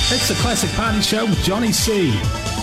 It's the Classic Party Show with Johnny C.